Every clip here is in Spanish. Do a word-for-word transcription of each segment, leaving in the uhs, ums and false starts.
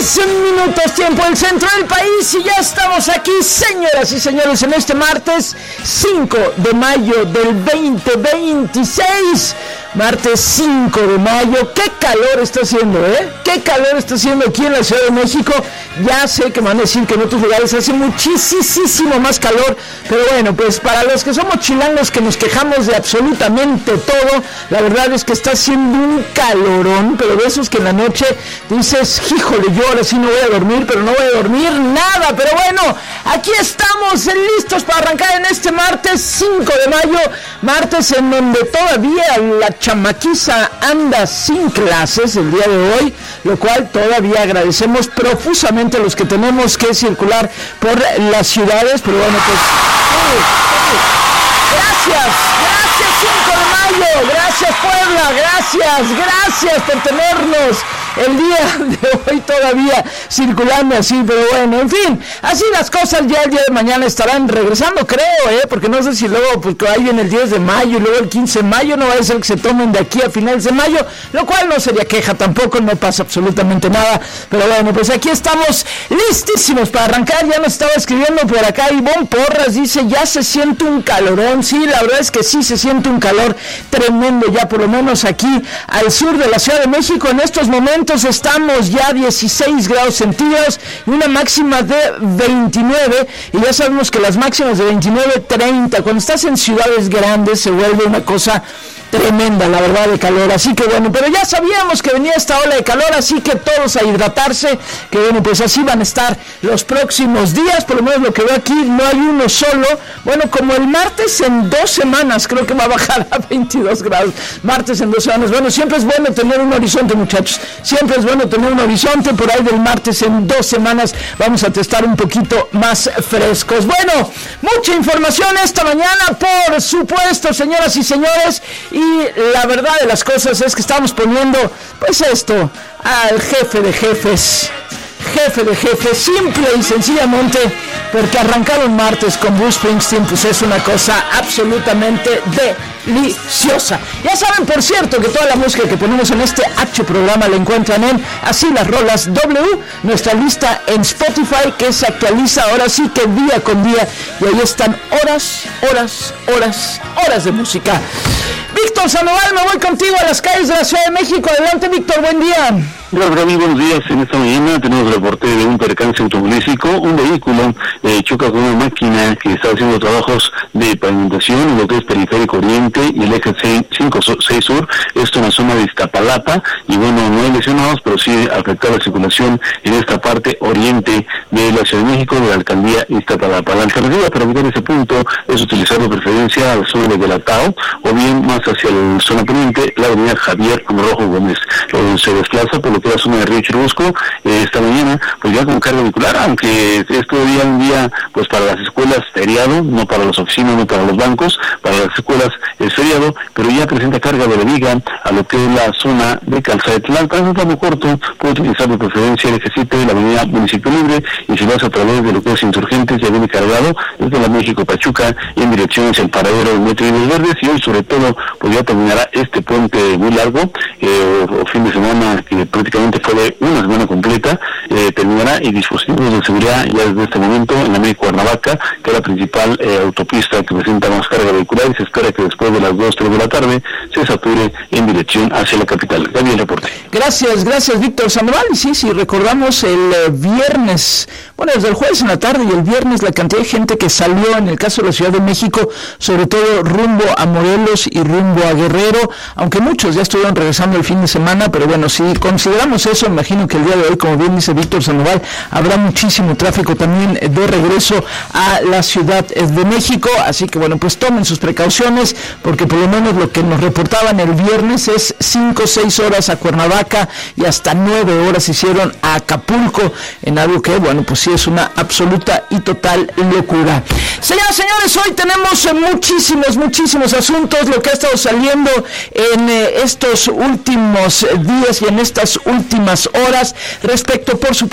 diez minutos, tiempo del centro del país, y ya estamos aquí, señoras y señores, en este martes cinco de mayo del veinte veintiséis. Martes cinco de mayo. Qué calor está haciendo, ¿eh? Qué calor está haciendo aquí en la Ciudad de México. Ya sé que me van a decir que en otros lugares hace muchísimo más calor, pero bueno, pues para los que somos chilangos que nos quejamos de absolutamente todo, la verdad es que está haciendo un calorón, pero de esos que en la noche dices, híjole, yo ahora sí no voy a dormir, pero no voy a dormir nada. Pero bueno, aquí estamos listos para arrancar en este martes cinco de mayo, martes en donde todavía la chamaquiza anda sin clases el día de hoy, lo cual todavía agradecemos profusamente a los que tenemos que circular por las ciudades, pero bueno, pues uh, uh, gracias, gracias cinco de mayo, gracias Puebla, gracias, gracias por tenernos el día de hoy todavía circulando así, pero bueno, en fin, así las cosas. Ya el día de mañana estarán regresando, creo, eh, porque no sé si luego, pues ahí viene el diez de mayo y luego el quince de mayo, no va a ser que se tomen de aquí a finales de mayo, lo cual no sería queja tampoco, no pasa absolutamente nada, pero bueno, pues aquí estamos listísimos para arrancar. Ya nos estaba escribiendo por acá Ivonne Porras, dice, ya se siente un calorón. Sí, la verdad es que sí se siente un calor tremendo, ya por lo menos aquí al sur de la Ciudad de México. En estos momentos estamos ya a dieciséis grados centígrados y una máxima de veintinueve, y ya sabemos que las máximas de veintinueve, treinta, cuando estás en ciudades grandes se vuelve una cosa tremenda, la verdad, de calor. Así que bueno, pero ya sabíamos que venía esta ola de calor, así que todos a hidratarse, que bueno, pues así van a estar los próximos días. Por lo menos lo que veo aquí, no hay uno solo. Bueno, como el martes en dos semanas creo que va a bajar a veintidós grados, martes en dos semanas. Bueno, siempre es bueno tener un horizonte, muchachos, siempre es bueno tener un horizonte. Por ahí del martes en dos semanas vamos a testar un poquito más frescos. Bueno, mucha información esta mañana, por supuesto, señoras y señores, y la verdad de las cosas es que estamos poniendo, pues esto, al jefe de jefes, jefe de jefes, simple y sencillamente porque arrancaron martes con Bruce Springsteen, pues es una cosa absolutamente deliciosa. Ya saben, por cierto, que toda la música que ponemos en este H programa la encuentran en Así las Rolas W, nuestra lista en Spotify, que se actualiza ahora sí que día con día, y ahí están horas, horas, horas, horas de música. Víctor Sandoval, me voy contigo a las calles de la Ciudad de México. Adelante, Víctor, buen día. Hola, buenos días. En esta mañana tenemos reporte de un percance automovilístico. Un vehículo eh, choca con una máquina que está haciendo trabajos de pavimentación en lo que es Periférico Oriente y el eje cinco seis Sur, esto en la zona de Iztapalapa, y bueno, no hay lesionados, pero sí afectada la circulación en esta parte oriente de la Ciudad de México, de la alcaldía Iztapalapa. La alternativa para evitar ese punto es utilizar de preferencia a la zona de Guelatao, o bien más hacia la zona poniente, la avenida Javier Rojo Gómez. Eh, se desplaza por lo que es la zona de Río Churubusco, eh, esta mañana, pues ya con carga vehicular, aunque es todavía un día, pues para las escuelas feriado, no para las oficinas, no para los bancos, para las escuelas es feriado, pero ya presenta carga de viga a lo que es la zona de Calzatlán. Para un tramo corto, puede utilizar de preferencia el eje siete de la avenida Municipio Libre, y si vas a través de lo que es Insurgentes, ya viene cargado desde la México Pachuca en dirección hacia el paradero del Metro y los Verdes, y hoy sobre todo, pues ya terminará este puente muy largo, eh, o, o fin de semana que prácticamente fue de una semana completa, eh, terminará, y dispositivos de seguridad ya desde este momento en la México Cuernavaca, que es la principal eh, autopista que presenta más carga vehicular, y se espera que después de las dos, tres de la tarde se sature en dirección hacia la capital. Gaby, el reporte. Gracias, gracias Víctor Sandoval. Y sí, sí, recordamos el eh, viernes, bueno, desde el jueves en la tarde y el viernes, la cantidad de gente que salió en el caso de la Ciudad de México, sobre todo rumbo a Morelos y rumbo a Guerrero, aunque muchos ya estuvieron regresando el fin de semana, pero bueno, si consideramos eso, imagino que el día de hoy, como bien dice Víctor Sandoval, habrá muchísimo tráfico también de regreso a la Ciudad de México, así que bueno, pues tomen sus precauciones, porque por lo menos lo que nos reportaban el viernes es cinco o seis horas a Cuernavaca y hasta nueve horas hicieron a Acapulco, en algo que, bueno, pues sí es una absoluta y total locura. Señoras y señores, hoy tenemos muchísimos, muchísimos asuntos, lo que ha estado saliendo en eh, estos últimos días y en estas últimas horas respecto, por supuesto,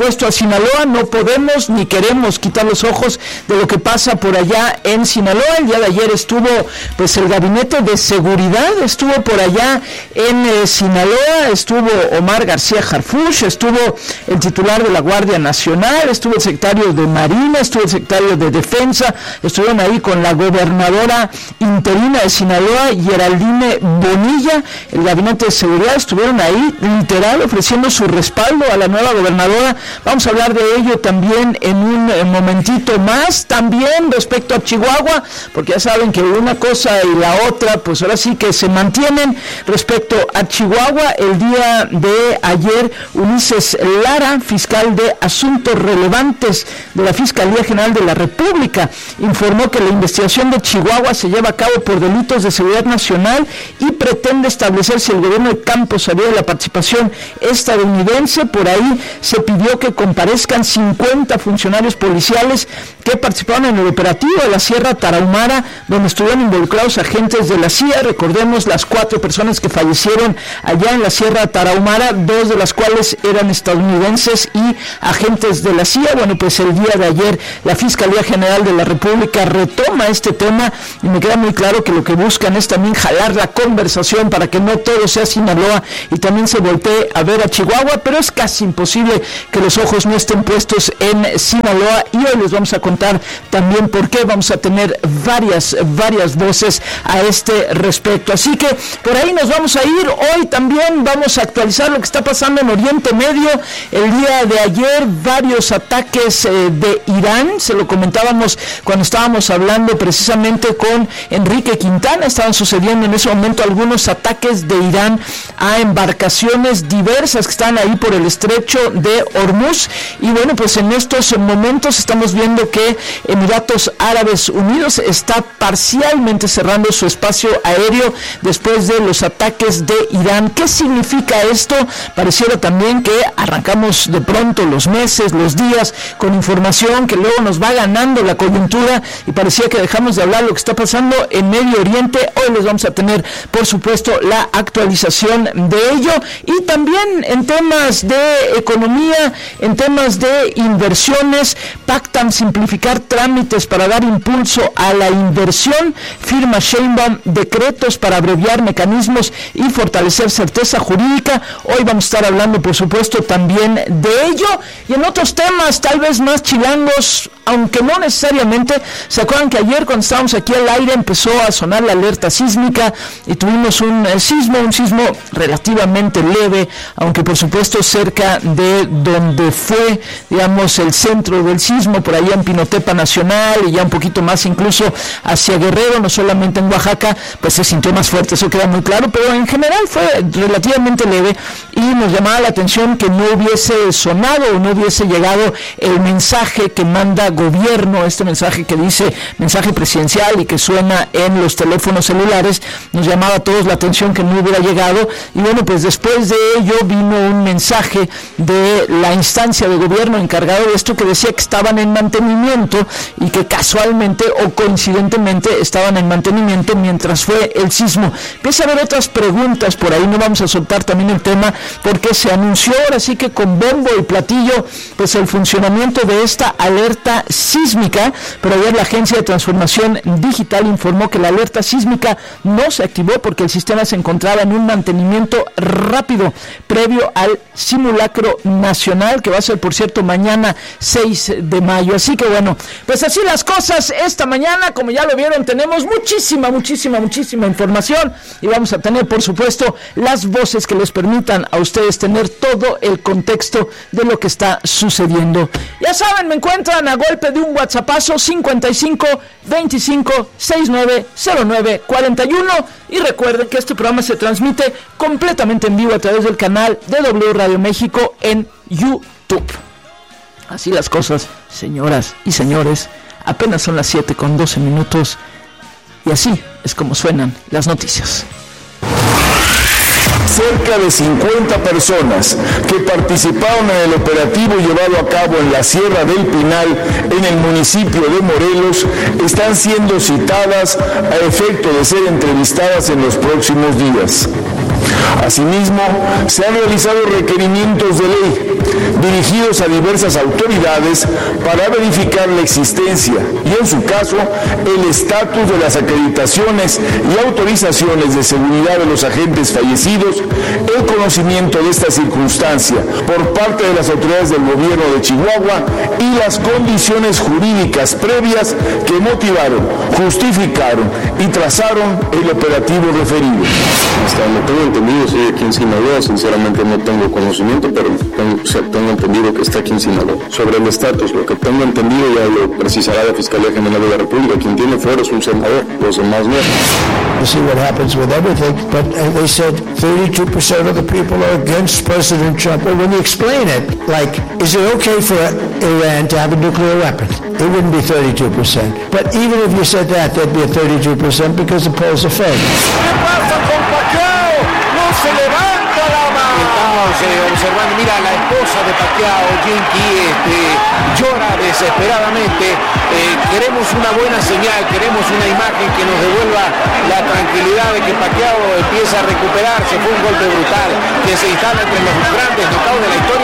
supuesto, a Sinaloa. No podemos ni queremos quitar los ojos de lo que pasa por allá en Sinaloa. El día de ayer estuvo, pues, el Gabinete de Seguridad, estuvo por allá en eh, Sinaloa, estuvo Omar García Harfuch, estuvo el titular de la Guardia Nacional, estuvo el secretario de Marina, estuvo el secretario de Defensa, estuvieron ahí con la gobernadora interina de Sinaloa, Geraldine Bonilla. El Gabinete de Seguridad estuvieron ahí, literal, ofreciendo su respaldo a la nueva gobernadora. Vamos a hablar de ello también en un en momentito más. También respecto a Chihuahua, porque ya saben que una cosa y la otra, pues ahora sí que se mantienen. Respecto a Chihuahua, el día de ayer, Ulises Lara, fiscal de Asuntos Relevantes de la Fiscalía General de la República, informó que la investigación de Chihuahua se lleva a cabo por delitos de seguridad nacional y pretende establecer si el gobierno de Campos sabía de la participación estadounidense. Por ahí se pidió que comparezcan cincuenta funcionarios policiales que participaron en el operativo de la Sierra Tarahumara, donde estuvieron involucrados agentes de la C I A. Recordemos las cuatro personas que fallecieron allá en la Sierra Tarahumara, dos de las cuales eran estadounidenses y agentes de la C I A. Bueno, pues el día de ayer la Fiscalía General de la República retoma este tema y me queda muy claro que lo que buscan es también jalar la conversación para que no todo sea Sinaloa y también se voltee a ver a Chihuahua, pero es casi imposible que los ojos no estén puestos en Sinaloa, y hoy les vamos a contar también por qué. Vamos a tener varias, varias voces a este respecto, así que por ahí nos vamos a ir. Hoy también vamos a actualizar lo que está pasando en Oriente Medio. El día de ayer varios ataques eh, de Irán, se lo comentábamos cuando estábamos hablando precisamente con Enrique Quintana, estaban sucediendo en ese momento algunos ataques de Irán a embarcaciones diversas que están ahí por el estrecho de Hormuz, y bueno, pues en estos momentos estamos viendo que Emiratos Árabes Unidos está parcialmente cerrando su espacio aéreo después de los ataques de Irán. ¿Qué significa esto? Pareciera también que arrancamos de pronto los meses, los días, con información que luego nos va ganando la coyuntura y parecía que dejamos de hablar lo que está pasando en Medio Oriente. Hoy les vamos a tener, por supuesto, la actualización de ello, y también en temas de economía, en temas de inversiones, pactan simplificar trámites para dar impulso a la inversión. Firma Sheinbaum decretos para abreviar mecanismos y fortalecer certeza jurídica. Hoy vamos a estar hablando, por supuesto, también de ello, y en otros temas tal vez más chilangos, aunque no necesariamente. ¿Se acuerdan que ayer cuando estábamos aquí al aire empezó a sonar la alerta sísmica y tuvimos un eh, sismo, un sismo relativamente leve, aunque por supuesto cerca de donde fue, digamos, el centro del sismo, por allá en Pinotepa Nacional, y ya un poquito más incluso hacia Guerrero, no solamente en Oaxaca, pues se sintió más fuerte, eso queda muy claro, pero en general fue relativamente leve, y nos llamaba la atención que no hubiese sonado o no hubiese llegado el mensaje que manda gobierno, este mensaje que dice mensaje presidencial y que suena en los teléfonos celulares. Nos llamaba a todos la atención que no hubiera llegado, y bueno, pues después de ello vino un mensaje de la instancia de gobierno encargado de esto que decía que estaban en mantenimiento y que casualmente o coincidentemente estaban en mantenimiento mientras fue el sismo. Empieza a haber otras preguntas por ahí, no vamos a soltar también el tema porque se anunció ahora sí que con bombo y platillo pues el funcionamiento de esta alerta sísmica, pero ayer la Agencia de Transformación Digital informó que la alerta sísmica no se activó porque el sistema se encontraba en un mantenimiento rápido previo al simulacro nacional, que va a ser, por cierto, mañana seis de mayo. Así que bueno, pues así las cosas esta mañana. Como ya lo vieron, tenemos muchísima, muchísima, muchísima información, y vamos a tener, por supuesto, las voces que les permitan a ustedes tener todo el contexto de lo que está sucediendo. Ya saben, me encuentran a golpe de un WhatsAppazo cincuenta y cinco veinticinco sesenta y nueve cero nueve cuarenta y uno, y recuerden que este programa se transmite completamente en vivo a través del canal de W Radio México en YouTube. Así las cosas, señoras y señores, apenas son las siete con doce minutos, y así es como suenan las noticias. Cerca de cincuenta personas que participaron en el operativo llevado a cabo en la Sierra del Pinal, en el municipio de Morelos, están siendo citadas a efecto de ser entrevistadas en los próximos días. Asimismo, se han realizado requerimientos de ley dirigidos a diversas autoridades para verificar la existencia y, en su caso, el estatus de las acreditaciones y autorizaciones de seguridad de los agentes fallecidos, el conocimiento de esta circunstancia por parte de las autoridades del gobierno de Chihuahua y las condiciones jurídicas previas que motivaron, justificaron y trazaron el operativo referido. Hasta donde tengo entendido, sí, aquí en Sinaloa, sinceramente no tengo conocimiento, pero tengo, o sea, tengo entendido que está aquí en Sinaloa. Sobre el estatus, lo que tengo entendido ya lo precisará la Fiscalía General de la República. Quien tiene fuero es un senador, los demás no. We'll see what happens with everything, but uh, they said thirty-two percent of the people are against President Trump. But when you explain it, like, is it okay for Iran to have a nuclear weapon? It wouldn't be thirty-two percent. But even if you said that, there'd be a thirty-two percent because the polls are fake. ¿Qué pasa con Pacquiao? No se levanta la mano. Estamos eh, observando, mira, la esposa de Pacquiao, Jinky, este, llora desesperadamente. Eh, queremos una buena señal, queremos una imagen que nos devuelva la tranquilidad de que Pacquiao empieza a recuperarse. Fue un golpe brutal que se instala entre los grandes knockouts de la historia.